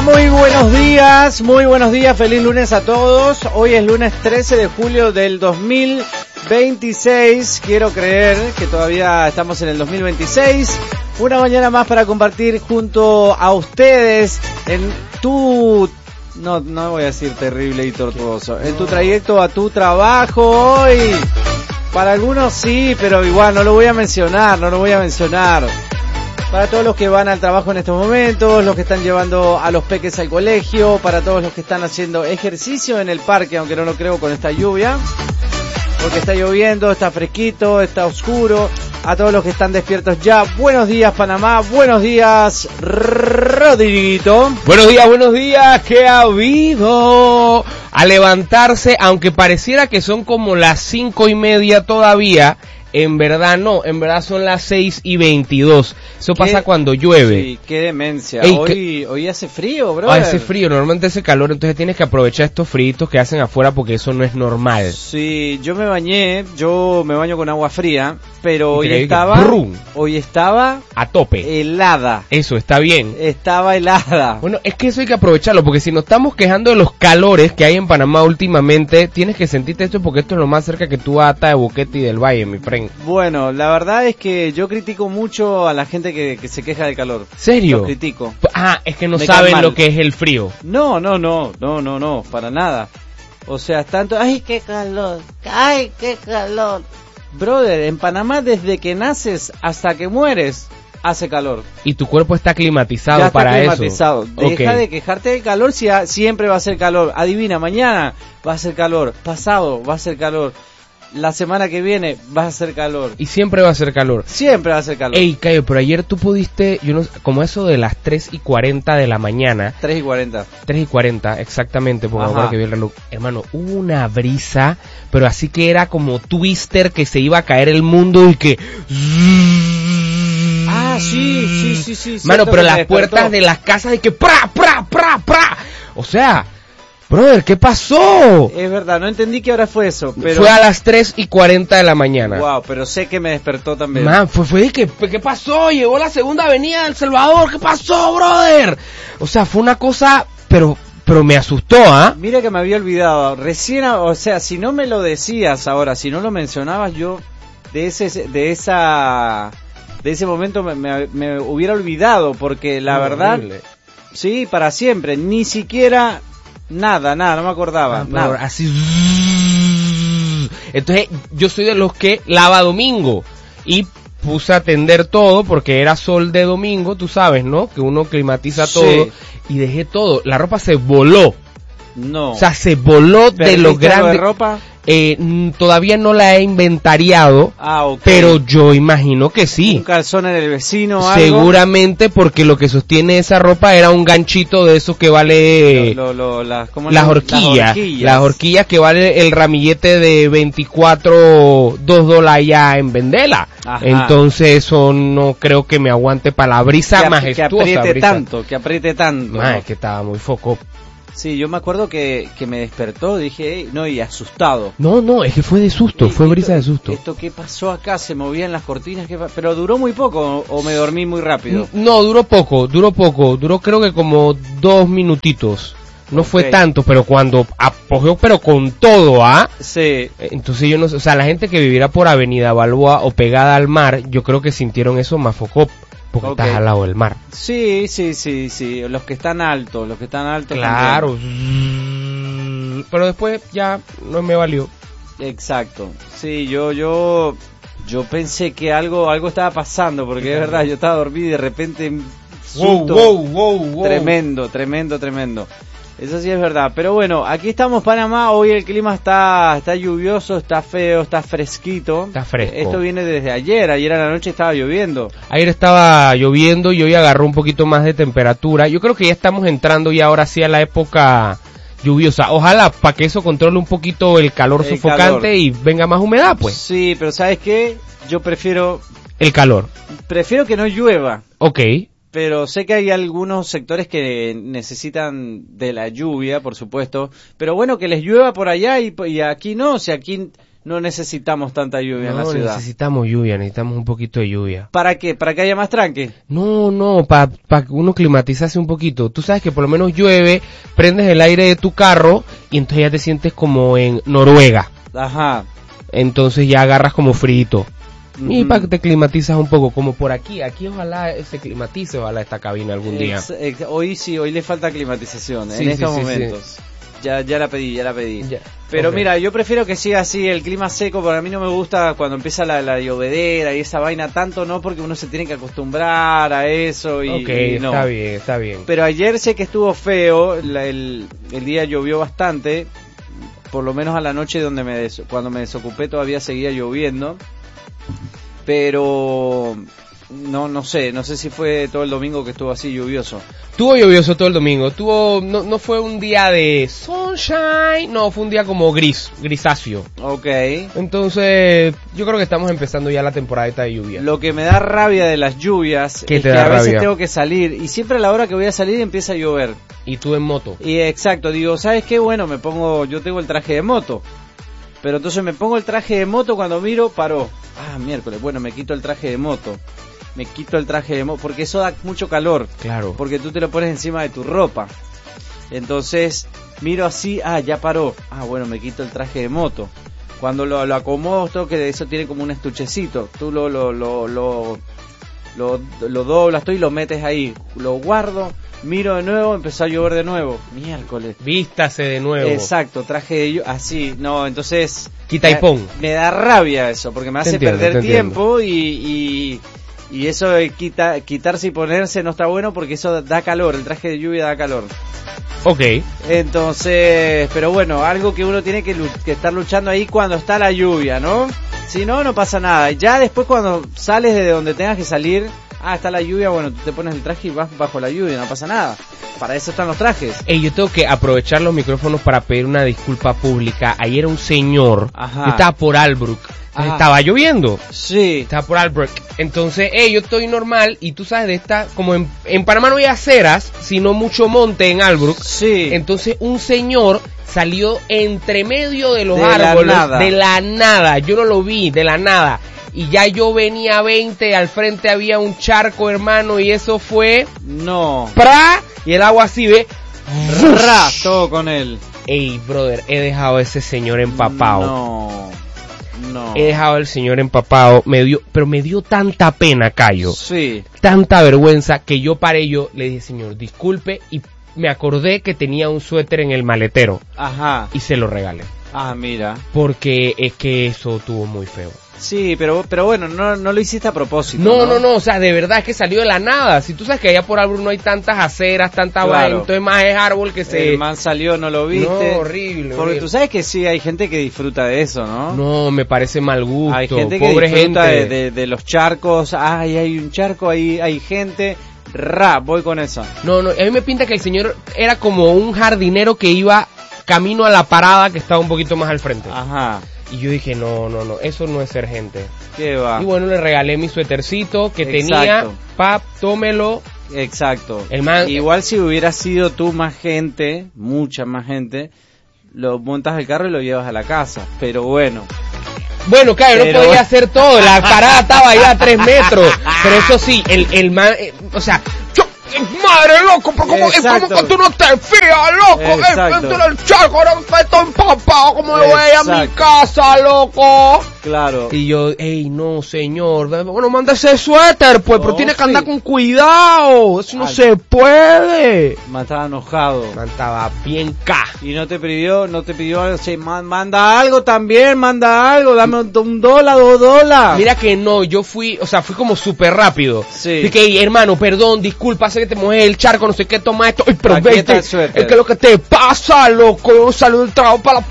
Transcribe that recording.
muy buenos días, feliz lunes a todos. Hoy es lunes 13 de julio del 2026, quiero creer que todavía estamos en el 2026. Una mañana más para compartir junto a ustedes en tu... No voy a decir terrible y tortuoso. En tu trayecto a tu trabajo hoy. Para algunos sí, pero igual no lo voy a mencionar. Para todos los que van al trabajo en estos momentos, los que están llevando a los peques al colegio, para todos los que están haciendo ejercicio en el parque, aunque no lo creo con esta lluvia, porque está lloviendo, está fresquito, está oscuro. A todos los que están despiertos ya, buenos días Panamá, buenos días Rodriguito. Buenos días, ¿qué ha habido? A levantarse, aunque pareciera que son como las 5:30 todavía, en verdad no, en verdad son las 6:22. Eso pasa cuando llueve. Sí, qué demencia. Ey, hoy hace frío, bro. Hace frío, normalmente hace calor, entonces tienes que aprovechar estos fríos que hacen afuera porque eso no es normal. Sí, yo me baño con agua fría, pero hoy estaba a tope. Helada. Eso, está bien. Estaba helada. Bueno, es que eso hay que aprovecharlo, porque si nos estamos quejando de los calores que hay en Panamá últimamente, tienes que sentirte esto porque esto es lo más cerca que tú vas de Boquete y del Valle, mi friend. Bueno, la verdad es que yo critico mucho a la gente que se queja del calor. ¿Serio? Lo critico. Es que no saben lo que es el frío. No, para nada. O sea, tanto, ¡ay, qué calor! Brother, en Panamá desde que naces hasta que mueres, hace calor. Y tu cuerpo está climatizado ya está para climatizado. eso. Deja de quejarte del calor, si siempre va a ser calor. Adivina, mañana va a ser calor, pasado va a ser calor. La semana que viene va a ser calor. Y siempre va a ser calor. Siempre va a ser calor. Ey, Cayo, pero ayer tú pudiste, como eso de las 3:40 de la mañana. 3:40. 3:40, exactamente, porque ahora que vi el reloj. Hermano, hubo una brisa, pero así que era como Twister, que se iba a caer el mundo y que... Sí. Mano, pero las puertas de las casas de que... ¡Pra! O sea... Brother, ¿qué pasó? Es verdad, no entendí qué hora fue eso, pero... Fue a las 3:40 de la mañana. Wow, pero sé que me despertó también. Man, fue de que, ¿qué pasó? Llegó la segunda avenida del Salvador, ¿qué pasó, brother? O sea, fue una cosa, pero me asustó, ¿ah? Mira que me había olvidado, o sea, si no me lo decías ahora, si no lo mencionabas yo, de ese momento me hubiera olvidado, porque la verdad, horrible. Sí, para siempre, ni siquiera... Nada, no me acordaba. Nada. Así. Entonces, yo soy de los que lava domingo. Y puse a atender todo porque era sol de domingo, tú sabes, ¿no? Que uno climatiza todo. Sí. Y dejé todo. La ropa se voló. No. O sea, se voló de lo grande. ¿De ropa? Todavía no la he inventariado, okay. Pero yo imagino que sí. ¿Un calzón en el vecino o algo? Seguramente, porque lo que sostiene esa ropa era un ganchito de esos que vale... Las horquillas que vale el ramillete de $2 ya en Vendela. Ajá. Entonces eso no creo que me aguante para la brisa majestuosa. Que apriete tanto. Man, es que estaba muy foco. Sí, yo me acuerdo que me despertó, dije, y asustado. No, es que fue de susto, fue brisa de susto. ¿Esto qué pasó acá? Se movían las cortinas, pero duró muy poco, o me dormí muy rápido. No, duró poco, duró creo que como 2 minutitos. No fue tanto, pero cuando apoyó, pero con todo, ¿ah? Sí. Entonces yo no sé, o sea, la gente que viviera por Avenida Balboa o pegada al mar, yo creo que sintieron eso más foco. Porque estás al lado del mar. Sí. Los que están altos. Claro. Pero después ya no me valió. Exacto. Sí, yo pensé que algo estaba pasando. Porque es verdad, yo estaba dormido y de repente... Wow. Tremendo. Eso sí es verdad. Pero bueno, aquí estamos Panamá. Hoy el clima está lluvioso, está feo, está fresquito. Está fresco. Esto viene desde ayer. Ayer a la noche estaba lloviendo. Ayer estaba lloviendo y hoy agarró un poquito más de temperatura. Yo creo que ya estamos entrando ya ahora sí a la época lluviosa. Ojalá para que eso controle un poquito el calor sofocante y venga más humedad, pues. Sí, pero ¿sabes qué? Yo prefiero... El calor. Prefiero que no llueva. Ok. Pero sé que hay algunos sectores que necesitan de la lluvia, por supuesto. Pero bueno, que les llueva por allá y aquí no. O sea, aquí no necesitamos tanta lluvia en la ciudad. Necesitamos lluvia, necesitamos un poquito de lluvia. ¿Para qué? ¿Para que haya más tranque? No, para uno climatizarse un poquito. Tú sabes que por lo menos llueve, prendes el aire de tu carro y entonces ya te sientes como en Noruega. Ajá. Entonces ya agarras como frito. Y para que te climatizas un poco, como por aquí ojalá se climatice, ojalá esta cabina algún día. Hoy le falta climatización, sí, en estos sí, momentos. Sí. Ya la pedí. Ya. Pero okay. Mira, yo prefiero que siga así el clima seco, porque a mí no me gusta cuando empieza la llovedera y esa vaina tanto, no, porque uno se tiene que acostumbrar a eso y no. Está bien. Pero ayer sé que estuvo feo, el día llovió bastante, por lo menos a la noche cuando me desocupé todavía seguía lloviendo. Pero no sé si fue todo el domingo que estuvo así lluvioso. Estuvo lluvioso todo el domingo. No fue un día de sunshine, no, fue un día como grisáceo. Okay. Entonces, yo creo que estamos empezando ya la temporadita de lluvia. Lo que me da rabia de las lluvias es que a veces tengo que salir y siempre a la hora que voy a salir empieza a llover. Y tú en moto. Y exacto, digo, ¿sabes qué? Bueno, yo tengo el traje de moto. Pero entonces me pongo el traje de moto, cuando miro, paró. Miércoles, bueno, me quito el traje de moto. Porque eso da mucho calor. Claro. Porque tú te lo pones encima de tu ropa. Entonces, miro así, ya paró. Bueno, me quito el traje de moto. Cuando lo acomodo, todo que eso tiene como un estuchecito. Tú lo doblas tú y lo metes ahí. Lo guardo, miro de nuevo, empezó a llover de nuevo. Miércoles. Vístase de nuevo. Exacto, traje de así, no, entonces quita y pon. Me da rabia eso, porque me hace perder tiempo y eso de quitarse y ponerse no está bueno, porque eso da calor, el traje de lluvia da calor. Okay. Entonces, pero bueno, algo que uno tiene que estar luchando ahí cuando está la lluvia, ¿no? Si no pasa nada. Ya después cuando sales de donde tengas que salir, está la lluvia, bueno, tú te pones el traje y vas bajo la lluvia, no pasa nada. Para eso están los trajes. Yo tengo que aprovechar los micrófonos para pedir una disculpa pública. Ayer un señor que estaba por Albrook. Estaba lloviendo. Sí. Estaba por Albrook. Entonces, yo estoy normal y tú sabes de como en Panamá no hay aceras, sino mucho monte en Albrook. Sí. Entonces, un señor salió entre medio de los árboles de la nada. Yo no lo vi, de la nada. Y ya yo venía a 20, al frente había un charco, hermano, y eso fue... y el agua así, ve... todo con él. Brother, he dejado a ese señor empapado. No. He dejado al señor empapado, pero me dio tanta pena, Cayo. Sí. Tanta vergüenza que yo paré, le dije, señor, disculpe, y me acordé que tenía un suéter en el maletero. Ajá. Y se lo regalé. Mira. Porque es que eso estuvo muy feo. Sí, pero bueno, no lo hiciste a propósito. No, o sea, de verdad es que salió de la nada. Si tú sabes que allá por Albrook no hay tantas aceras, tanta vaina, entonces más es árbol que se... El man salió, no lo viste. No, horrible. Porque tú sabes que sí, hay gente que disfruta de eso, ¿no? No, me parece mal gusto. Hay gente que disfruta de los charcos. Hay un charco, ahí hay gente... voy con eso. No, a mí me pinta que el señor era como un jardinero que iba camino a la parada que estaba un poquito más al frente. Ajá. Y yo dije, no, eso no es ser gente. ¿Qué va? Y bueno, le regalé mi suétercito que tenía, tómelo. Exacto. El man, igual si hubiera sido tú mucha más gente, lo montas al carro y lo llevas a la casa, pero bueno. Bueno, claro, no podía hacer todo, la parada estaba ya a 3 metros, pero eso sí, el man, o sea... Madre, loco, pero ¿cómo que tú no te fías, loco? El charco ahora está empapado, ¿cómo me voy a mi casa, loco? Claro. Y yo, no, señor, bueno, manda ese suéter, pues, pero tiene que andar con cuidado, eso no se puede. Man estaba enojado. Man estaba bien Y no te pidió, sí, manda algo también, dame $1, $2. Mira que no, yo fui como súper rápido. Sí. Dije, hey, hermano, perdón, disculpa, sé que te mojé el charco, no sé qué, toma esto. Ay, pero aquí está el suéter. Es que lo que te pasa, loco, yo salí del trabajo para la